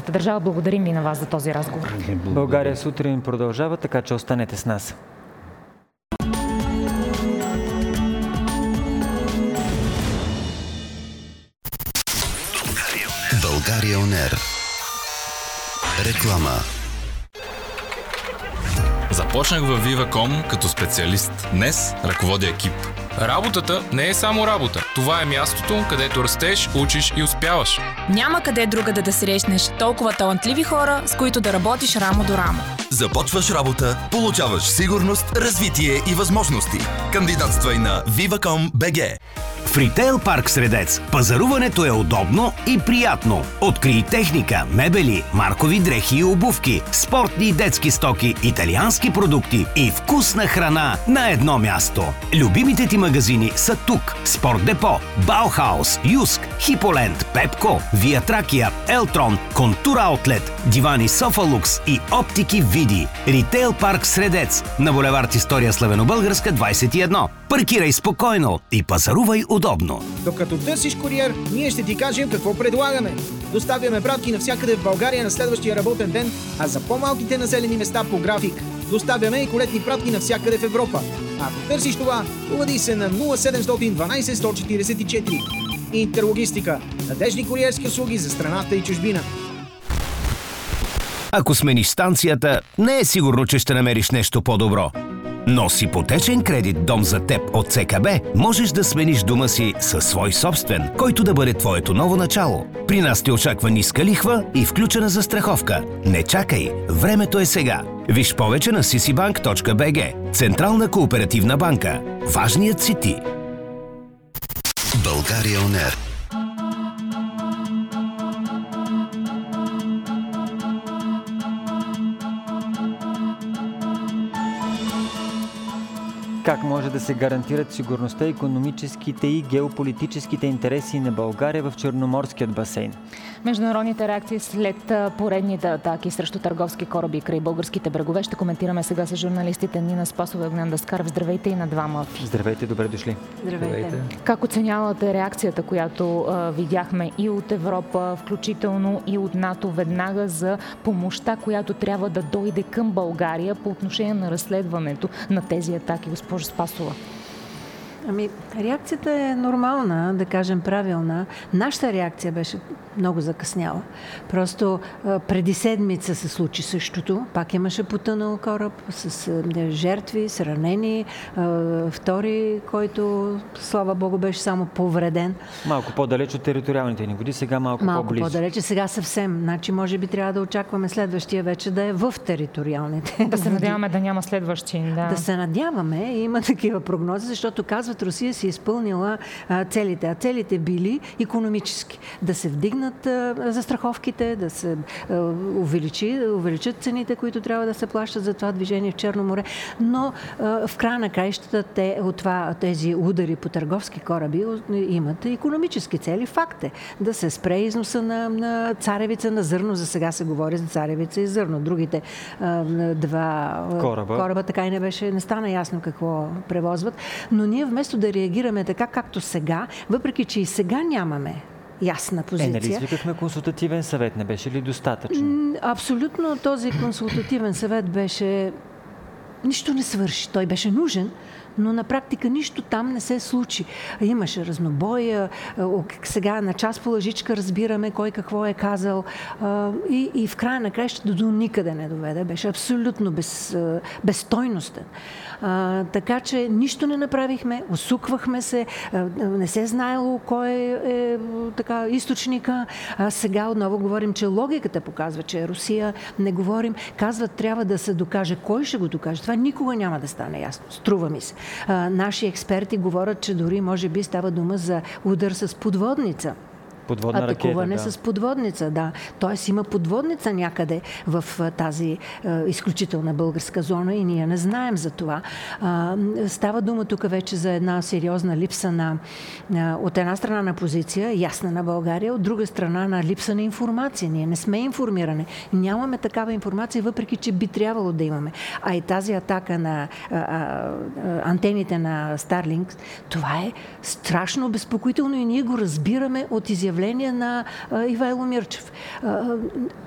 българската държава. Благодарим ви на вас за този разговор. България сутрин продължава, така че останете с нас. България ОНЕР. Реклама. Започнах във Viva.com като специалист. Днес ръководя екип. Работата не е само работа. Това е мястото, където растеш, учиш и успяваш. Няма къде другаде да срещнеш толкова талантливи хора, с които да работиш рамо до рамо. Започваш работа, получаваш сигурност, развитие и възможности. Кандидатствай на Viva.com BG. В Ритейл парк Средец пазаруването е удобно и приятно. Открий техника, мебели, маркови дрехи и обувки, спортни и детски стоки, италиански продукти и вкусна храна на едно място. Любимите ти магазини са тук. Спорт Депо, Баухаус, Юск, Хиполенд, Пепко, Вия Тракия, Елтрон, Контур Аутлет, Дивани Софалукс и Оптики Види. Ритейл парк Средец на булевард История Славянобългарска 21. Паркирай спокойно и пазарувай удобно. Докато търсиш куриер, ние ще ти кажем какво предлагаме. Доставяме пратки навсякъде в България на следващия работен ден, а за по-малките населени места по график. Доставяме и колетни пратки навсякъде в Европа. Ако търсиш това, обади се на 0712 144. Интерлогистика. Надежни куриерски услуги за страната и чужбина. Ако смениш станцията, не е сигурно, че ще намериш нещо по-добро. Но с ипотечен кредит «Дом за теб» от ЦКБ можеш да смениш дома си със свой собствен, който да бъде твоето ново начало. При нас те очаква ниска лихва и включена застраховка. Не чакай, времето е сега. Виж повече на ccbank.bg. Централна кооперативна банка. Важният си ти. България ОНЕР. Как може да се гарантират сигурността, икономическите и геополитическите интереси на България в Черноморският басейн? Международните реакции след поредните атаки срещу търговски кораби край българските брегове ще коментираме сега с журналистите Нина Спасова и Огнян Даскаров. Здравейте и на двама. Здравейте, добре дошли. Здравейте. Как оценявате реакцията, която видяхме и от Европа, включително и от НАТО веднага за помощта, която трябва да дойде към България по отношение на разследването на тези атаки, госпожо Спасова? Реакцията е нормална, да кажем правилна. Нашата реакция беше много закъсняла. Просто преди седмица се случи същото. Пак имаше потънал кораб с жертви, с ранени. Втори, който, слава Богу, беше само повреден. Малко по-далеч от териториалните ни води, сега малко по-близо. Малко по-далеч, сега съвсем. Значи, може би трябва да очакваме следващия вече да е в териториалните. Да се надяваме да няма следващи. Да се надяваме. Има такива прогнози, защото казват, Русия си изпълнила целите. А целите били икономически. Да се вдигнат застраховките, да се увеличат цените, които трябва да се плащат за това движение в Черно море. Но в края на краищата тези удари по търговски кораби имат икономически цели. Факт е да се спре износа на царевица на зърно. За сега се говори за царевица и зърно. Другите два кораба така и не стана ясно какво превозват. Но ние вместо да реагираме така, както сега, въпреки че и сега нямаме ясна позиция. Нали извикахме консултативен съвет? Не беше ли достатъчно? Абсолютно този консултативен съвет беше... Нищо не свърши. Той беше нужен, но на практика нищо там не се случи. Имаше разнобой, сега на час по лъжичка разбираме кой какво е казал и в края на краищата до никъде не доведе. Беше абсолютно безстойностен. Така че нищо не направихме, усуквахме се, не се знаело кой е източника. Сега отново говорим, че логиката показва, че е Русия. Не говорим, казват, трябва да се докаже. Кой ще го докаже? Това никога няма да стане ясно. Струва ми се. Наши експерти говорят, че дори може би става дума за удар с подводница. Атакуване с подводница, да. Тоест има подводница някъде в тази изключителна българска зона и ние не знаем за това. Става дума тук вече за една сериозна липса от една страна на позиция, ясна на България, от друга страна на липса на информация. Ние не сме информирани. Нямаме такава информация, въпреки че би трябвало да имаме. А и тази атака на антените на Starlink, това е страшно обезпокоително и ние го разбираме от изявление на Ивайло Мирчев.